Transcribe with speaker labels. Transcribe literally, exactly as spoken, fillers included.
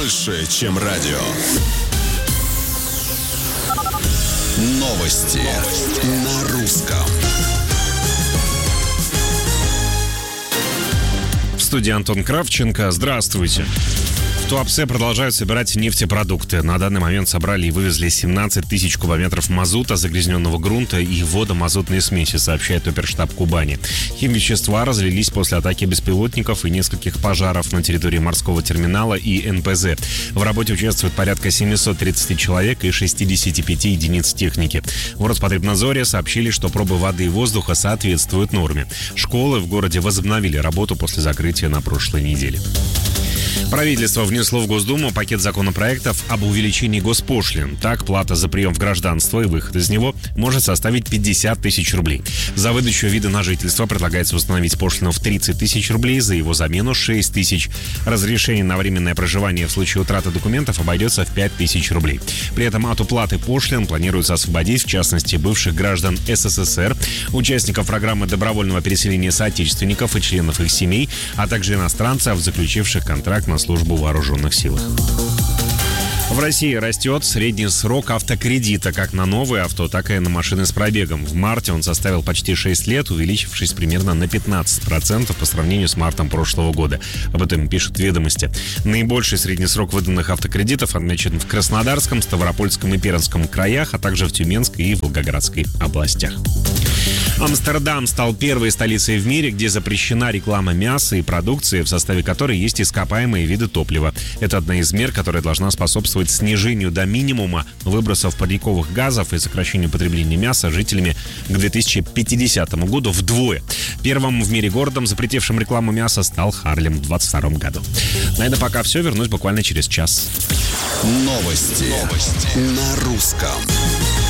Speaker 1: больше, чем радио. Новости, Новости. На русском.
Speaker 2: В студии Антон Кравченко. Здравствуйте. В Туапсе продолжают собирать нефтепродукты. На данный момент собрали и вывезли семнадцать тысяч кубометров мазута, загрязненного грунта и водомазутной смеси, сообщает оперштаб Кубани. Химвещества разлились после атаки беспилотников и нескольких пожаров на территории морского терминала и эн пэ зэ. В работе участвует порядка семьсот тридцать человек и шестьдесят пять единиц техники. В Роспотребнадзоре сообщили, что пробы воды и воздуха соответствуют норме. Школы в городе возобновили работу после закрытия на прошлой неделе. Правительство внесло в Госдуму пакет законопроектов об увеличении госпошлин. Так, плата за прием в гражданство и выход из него может составить пятьдесят тысяч рублей. За выдачу вида на жительство предлагается установить пошлину в тридцать тысяч рублей, за его замену шесть тысяч. Разрешение на временное проживание в случае утраты документов обойдется в пять тысяч рублей. При этом от уплаты пошлин планируется освободить, в частности, бывших граждан эс эс эс эр, участников программы добровольного переселения соотечественников и членов их семей, а также иностранцев, заключивших контракт на службу в вооруженных силах. В России растет средний срок автокредита как на новые авто, так и на машины с пробегом. В марте он составил почти шесть лет, увеличившись примерно на пятнадцать процентов по сравнению с мартом прошлого года. Об этом пишут «Ведомости». Наибольший средний срок выданных автокредитов отмечен в Краснодарском, Ставропольском и Пермском краях, а также в Тюменской и Волгоградской областях. Амстердам стал первой столицей в мире, где запрещена реклама мяса и продукции, в составе которой есть ископаемые виды топлива. Это одна из мер, которая должна способствовать снижению до минимума выбросов парниковых газов и сокращению потребления мяса жителями к две тысячи пятидесятому году вдвое. Первым в мире городом, запретившим рекламу мяса, стал Харлем в двадцать втором году. На этом пока все. Вернусь буквально через час.
Speaker 1: Новости, Новости. На русском.